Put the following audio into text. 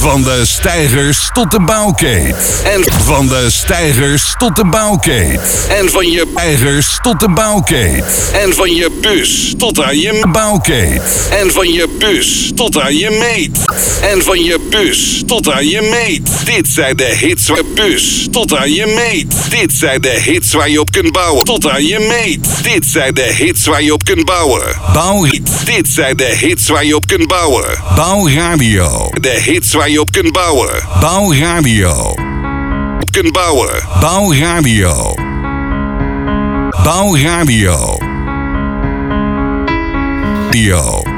Van de steigers tot de bouwkeet. En van de steigers tot de bouwkeet. En van je steigers tot de bouwkeet. En van je bus tot aan je bouwkeet. En van je bus tot aan je meet. En van je bus tot aan je meet. Dit zijn de hits waar je bus tot aan je meet. Dit zijn de hits waar je op kunt bouwen tot aan je meet. Dit zijn de hits waar je op kunt bouwen. Bouwhit. Dit zijn de hits waar je op kunt bouwen. Bouwradio. De hits waar je op kunt bouwen. Bouwradio. Op kunt bouwen. Bouwradio. Bouwradio. Radio.